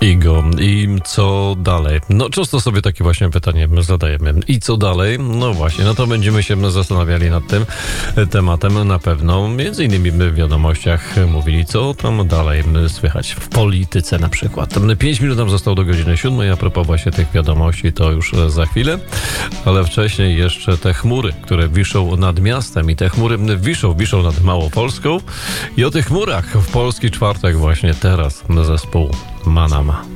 Igo. I co dalej? No często sobie takie właśnie pytanie zadajemy. I co dalej? No właśnie, no to będziemy się zastanawiali nad tym tematem na pewno. Między innymi w wiadomościach mówili, co tam dalej słychać w polityce na przykład. 5 minut nam zostało do godziny 7. A propos właśnie tych wiadomości, to już za chwilę. Ale wcześniej jeszcze te chmury, które wiszą nad miastem i te chmury wiszą nad Małopolską. I o tych chmurach w Polski Czwartek właśnie teraz zespół Manama.